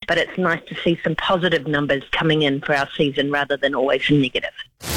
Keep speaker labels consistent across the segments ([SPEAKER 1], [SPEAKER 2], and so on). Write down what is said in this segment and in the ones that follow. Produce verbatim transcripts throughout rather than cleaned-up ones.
[SPEAKER 1] but it's nice to see some positive numbers coming in for our season rather than always negative.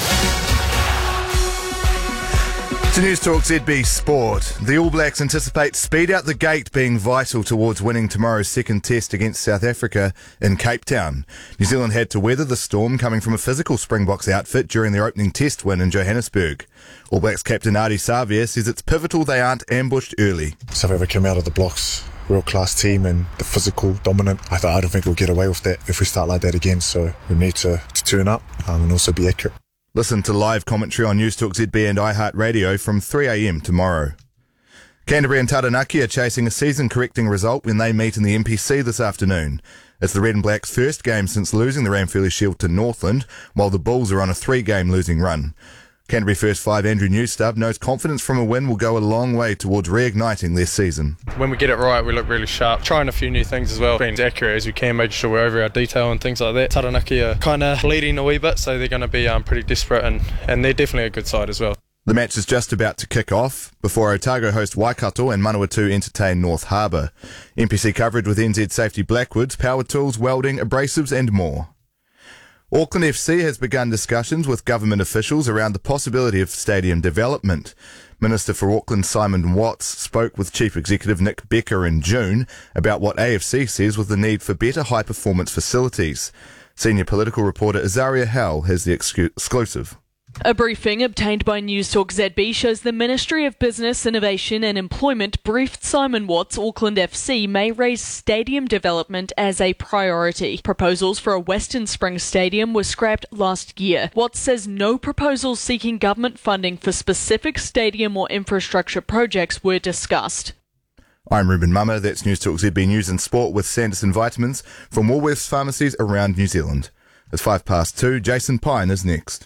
[SPEAKER 2] To News Talk Z B Sport, the All Blacks anticipate speed out the gate being vital towards winning tomorrow's second test against South Africa in Cape Town. New Zealand had to weather the storm coming from a physical Springboks outfit during their opening test win in Johannesburg. All Blacks captain Ardie Savea says it's pivotal they aren't ambushed early.
[SPEAKER 3] South Africa came out of the blocks, real class team, and the physical dominant. I, th- I don't think we'll get away with that if we start like that again, so we need to, to turn up um, and also be accurate.
[SPEAKER 2] Listen to live commentary on News Talk Z B and iHeartRadio from three a.m. tomorrow. Canterbury and Taranaki are chasing a season-correcting result when they meet in the M P C this afternoon. It's the Red and Black's first game since losing the Ranfurly Shield to Northland, while the Bulls are on a three-game losing run. Canterbury first five Andrew Newstub knows confidence from a win will go a long way towards reigniting their season.
[SPEAKER 4] When we get it right, we look really sharp. Trying a few new things as well, being as accurate as we can, making sure we're over our detail and things like that. Taranaki are kind of bleeding a wee bit, so they're going to be um, pretty desperate, and, and they're definitely a good side as well.
[SPEAKER 2] The match is just about to kick off before Otago host Waikato and Manawatu entertain North Harbour. M P C coverage with N Z Safety Blackwoods, power tools, welding, abrasives and more. Auckland F C has begun discussions with government officials around the possibility of stadium development. Minister for Auckland Simon Watts spoke with Chief Executive Nick Becker in June about what A F C says with the need for better high-performance facilities. Senior political reporter Azaria Howell has the excu- exclusive.
[SPEAKER 5] A briefing obtained by News Talk Z B shows the Ministry of Business, Innovation and Employment briefed Simon Watts Auckland F C may raise stadium development as a priority. Proposals for a Western Springs Stadium were scrapped last year. Watts says no proposals seeking government funding for specific stadium or infrastructure projects were discussed.
[SPEAKER 2] I'm Ruben Mummer, that's News Talk Z B News and Sport with Sanderson Vitamins from Woolworths pharmacies around New Zealand. It's five past two, Jason Pine is next.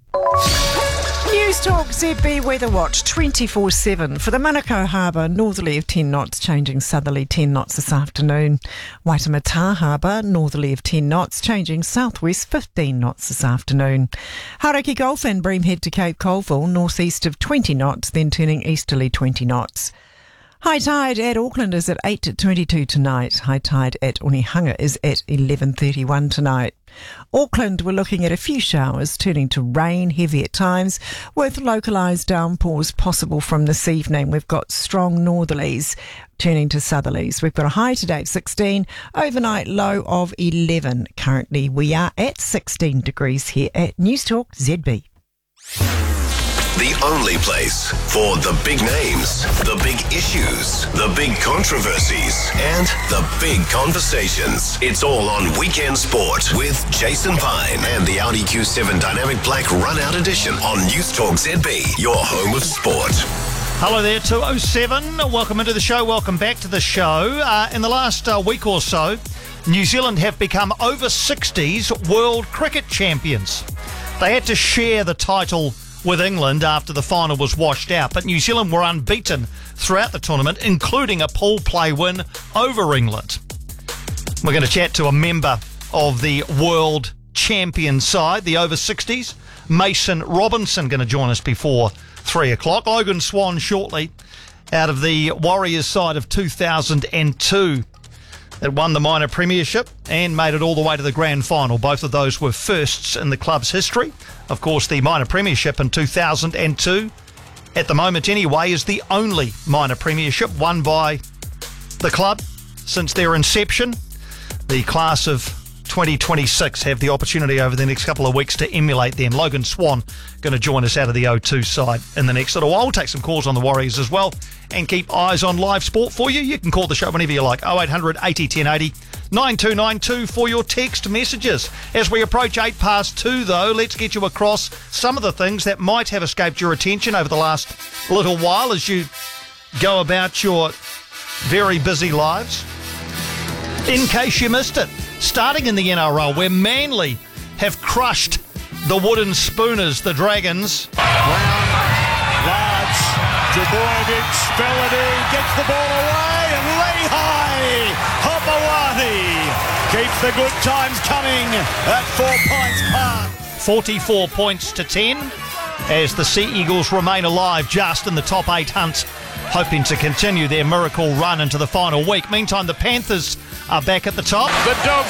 [SPEAKER 6] News Talk Z B Weather Watch twenty-four seven. For the Manukau Harbour, northerly of ten knots, changing southerly ten knots this afternoon. Waitemata Harbour, northerly of ten knots, changing southwest fifteen knots this afternoon. Hauraki Gulf and Breamhead to Cape Colville, northeast of twenty knots, then turning easterly twenty knots. High tide at Auckland is at eight twenty-two tonight. High tide at Onehunga is at eleven thirty-one tonight. Auckland, we're looking at a few showers turning to rain, heavy at times, with localised downpours possible from this evening. We've got strong northerlies turning to southerlies. We've got a high today of sixteen, overnight low of eleven. Currently we are at sixteen degrees here at News Talk Z B.
[SPEAKER 7] The only place for the big names, the big issues, the big controversies, and the big conversations. It's all on Weekend Sport with Jason Pine and the Audi Q seven Dynamic Black Run-Out Edition on News Talk Z B, your home of sport.
[SPEAKER 8] Hello there, two oh seven. Welcome into the show. Welcome back to the show. Uh, in the last uh, week or so, New Zealand have become over sixties World Cricket Champions. They had to share the title with England after the final was washed out, but New Zealand were unbeaten throughout the tournament, including a pool play win over England. We're going to chat to a member of the world champion side, the over sixties, Mason Robinson, going to join us before three o'clock. Logan Swan shortly, out of the Warriors side of two thousand two. That won the minor premiership and made it all the way to the grand final. Both of those were firsts in the club's history. Of course, the minor premiership in two thousand two, at the moment anyway, is the only minor premiership won by the club since their inception. The class of twenty twenty-six have the opportunity over the next couple of weeks to emulate them. Logan Swan going to join us out of the oh two side in the next little while. We'll take some calls on the Warriors as well and keep eyes on live sport for you. You can call the show whenever you like. oh eight hundred eighty ten eighty, nine two nine two for your text messages. As we approach eight past two though, let's get you across some of the things that might have escaped your attention over the last little while as you go about your very busy lives. In case you missed it, starting in the N R L, where Manly have crushed the Wooden Spooners, the Dragons.
[SPEAKER 9] Brown, Lards, Trebojevic, Spelody gets the ball away, and Lehigh Hopewadi keeps the good times coming at Four Points Park.
[SPEAKER 8] forty-four points to ten as the Sea Eagles remain alive just in the top eight hunt, hoping to continue their miracle run into the final week. Meantime, the Panthers are back at the top.
[SPEAKER 9] The Dogs